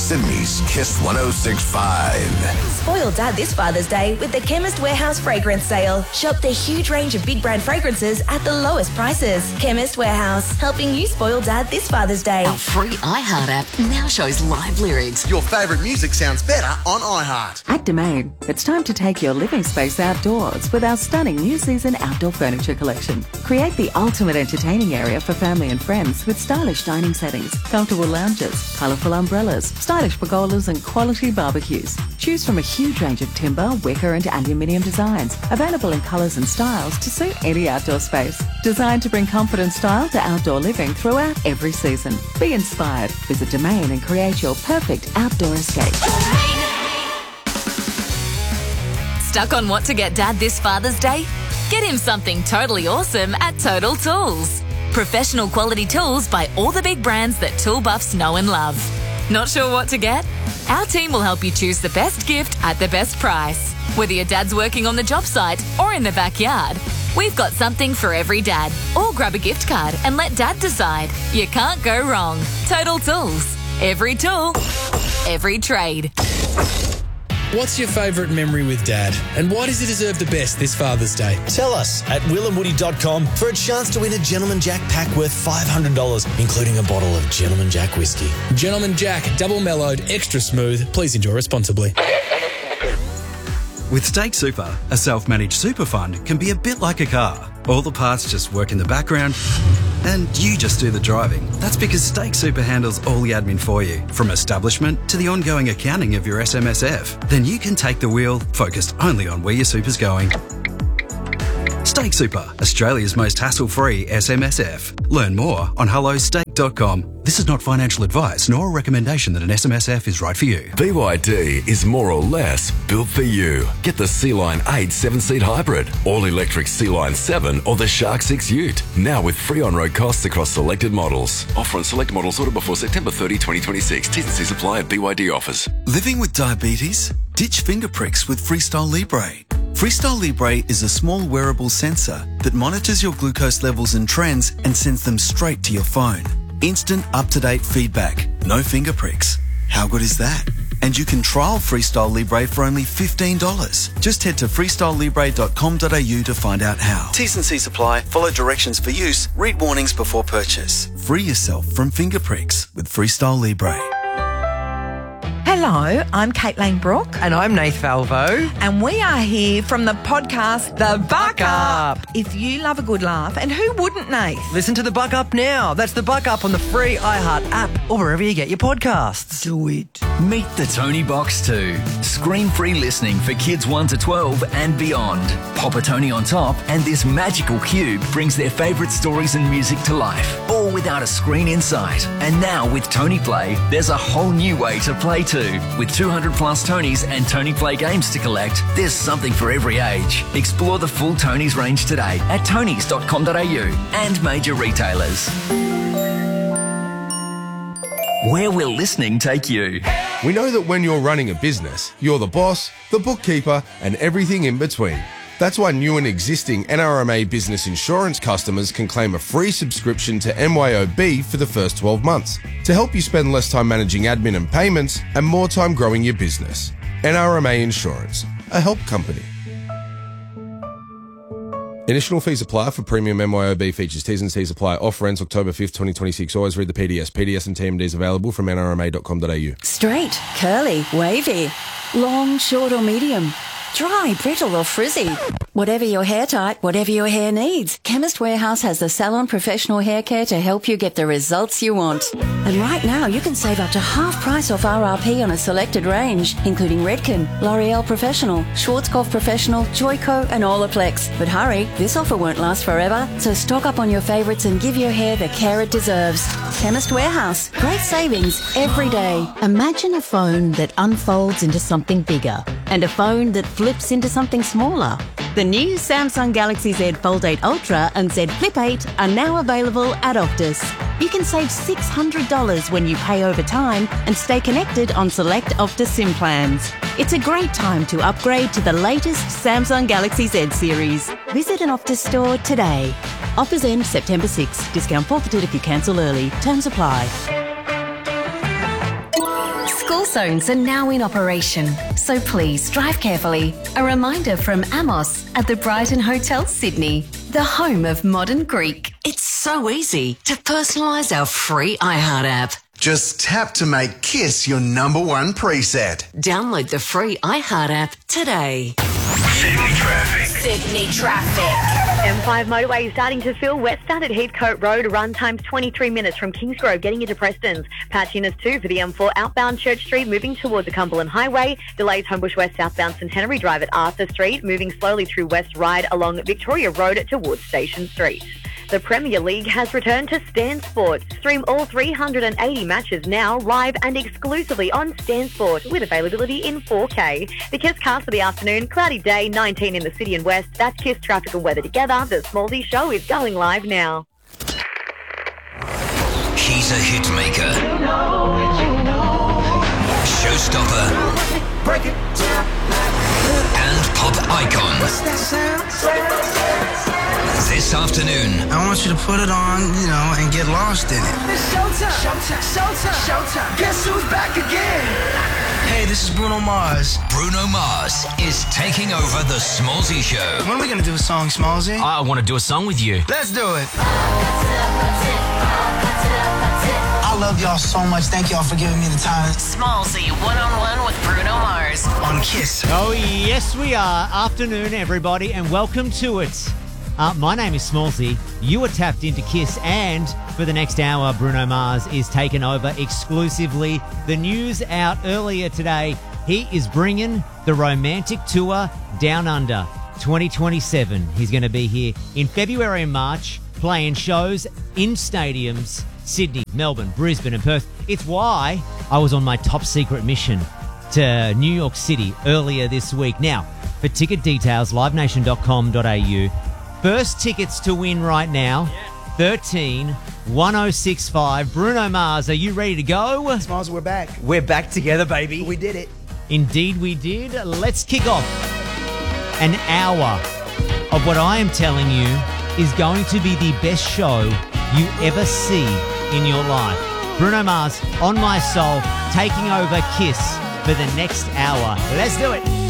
Sydney's Kiss 106.5. Spoil Dad this Father's Day with the Chemist Warehouse fragrance sale. Shop the huge range of big brand fragrances at the lowest prices. Chemist Warehouse, helping you spoil Dad this Father's Day. Our free iHeart app now shows live lyrics. Your favourite music sounds better on iHeart. At Domain, it's time to take your living space outdoors with our stunning new season outdoor furniture collection. Create the ultimate entertaining area for family and friends with stylish dining settings, comfortable lounges, colourful umbrellas, stylish pergolas and quality barbecues. Choose from a huge range of timber, wicker and aluminium designs, available in colours and styles to suit any outdoor space. Designed to bring comfort and style to outdoor living throughout every season. Be inspired. Visit Domain and create your perfect outdoor escape. Stuck on what to get Dad this Father's Day? Get him something totally awesome at Total Tools. Professional quality tools by all the big brands that tool buffs know and love. Not sure what to get? Our team will help you choose the best gift at the best price. Whether your dad's working on the job site or in the backyard, we've got something for every dad. Or grab a gift card and let Dad decide. You can't go wrong. Total Tools. Every tool, every trade. What's your favourite memory with Dad, and why does he deserve the best this Father's Day? Tell us at willandwoody.com for a chance to win a Gentleman Jack pack worth $500, including a bottle of Gentleman Jack whiskey. Gentleman Jack, double mellowed, extra smooth. Please enjoy responsibly. With Stake Super, a self-managed super fund can be a bit like a car. All the parts just work in the background and you just do the driving. That's because Stake Super handles all the admin for you, from establishment to the ongoing accounting of your SMSF. Then you can take the wheel, focused only on where your super's going. Stake Super, Australia's most hassle-free SMSF. Learn more on hellostake.com. This is not financial advice nor a recommendation that an SMSF is right for you. BYD is more or less built for you. Get the Sea-Line 8 7-seat hybrid, all-electric Sea-Line 7 or the Shark 6 Ute. Now with free on-road costs across selected models. Offer on select models ordered before September 30, 2026. T's and C's apply at BYD offers. Living with diabetes? Ditch finger pricks with Freestyle Libre. Freestyle Libre is a small wearable sensor that monitors your glucose levels and trends and sends them straight to your phone. Instant, up-to-date feedback. No finger pricks. How good is that? And you can trial Freestyle Libre for only $15. Just head to freestylelibre.com.au to find out how. T's and C's apply. Follow directions for use. Read warnings before purchase. Free yourself from finger pricks with Freestyle Libre. Hello, I'm Caitlin Brooke. And I'm Nath Valvo. And we are here from the podcast The Buck Up. If you love a good laugh, and who wouldn't, Nath? Listen to The Buck Up now. That's The Buck Up on the free iHeart app or wherever you get your podcasts. Do it. Meet the Tony Box 2. Screen-free listening for kids 1 to 12 and beyond. Pop a Tony on top and this magical cube brings their favourite stories and music to life, all without a screen in sight. And now with Tony Play, there's a whole new way to play too. With 200 plus Tonys and Tony Play games to collect, there's something for every age. Explore the full Tonys range today at tonys.com.au and major retailers. Where will listening take you? We know that when you're running a business, you're the boss, the bookkeeper, and everything in between. That's why new and existing NRMA business insurance customers can claim a free subscription to MYOB for the first 12 months to help you spend less time managing admin and payments and more time growing your business. NRMA Insurance, a help company. Additional fees apply for premium MYOB features. T's and C's apply. Offer ends October 5th, 2026. Always read the PDS. PDS and TMDs available from nrma.com.au. Straight, curly, wavy, long, short or medium, dry, brittle or frizzy. Whatever your hair type, whatever your hair needs, Chemist Warehouse has the salon professional hair care to help you get the results you want. And right now you can save up to half price off RRP on a selected range, including Redken, L'Oreal Professional, Schwarzkopf Professional, Joico and Olaplex. But hurry, this offer won't last forever, so stock up on your favourites and give your hair the care it deserves. Chemist Warehouse, great savings every day. Imagine a phone that unfolds into something bigger and a phone that flips into something smaller. The new Samsung Galaxy Z Fold 8 Ultra and Z Flip 8 are now available at Optus. You can save $600 when you pay over time and stay connected on select Optus SIM plans. It's a great time to upgrade to the latest Samsung Galaxy Z series. Visit an Optus store today. Offers end September 6. Discount forfeited if you cancel early. Terms apply. School War zones are now in operation, so please drive carefully. A reminder from Amos at the Brighton Hotel, Sydney, the home of modern Greek. It's so easy to personalise our free iHeart app. Just tap to make Kiss your number one preset. Download the free iHeart app today. Sydney traffic. M5 motorway is starting to fill. West start at Heathcote Road. Run times 23 minutes from Kingsgrove getting into Preston's. Patchiness 2 for the M4 outbound Church Street moving towards the Cumberland Highway. Delays Homebush West southbound Centenary Drive at Arthur Street. Moving slowly through West Ryde along Victoria Road towards Station Street. The Premier League has returned to Stan Sport. Stream all 380 matches now live and exclusively on Stan Sport with availability in 4K. The Kiss cast for the afternoon, cloudy day, 19 in the city and west. That's Kiss traffic and weather together. The Smallsy Show is going live now. He's a hit maker. Showstopper. And pop icon. This afternoon, I want you to put it on, and get lost in it. It's showtime. Guess who's back again? Hey, this is Bruno Mars. Bruno Mars is taking over the Smallsy Show. When are we going to do a song, Smallsy? I want to do a song with you. Let's do it. I love y'all so much. Thank y'all for giving me the time. Smallsy one-on-one with Bruno Mars. On Kiss. Oh, yes, we are. Afternoon, everybody, and welcome to it. My name is Smallsy. You are tapped into Kiss, and for the next hour, Bruno Mars is taken over exclusively. The news out earlier today, he is bringing the romantic tour Down Under 2027. He's going to be here in February and March, playing shows in stadiums, Sydney, Melbourne, Brisbane and Perth. It's why I was on my top secret mission to New York City earlier this week. Now, for ticket details, livenation.com.au. First tickets to win right now, 13-1065. Bruno Mars, are you ready to go? Smalls, we're back. We're back together, baby. We did it. Indeed we did. Let's kick off an hour of what I am telling you is going to be the best show you ever see in your life. Bruno Mars, On My Soul, taking over Kiss for the next hour. Let's do it.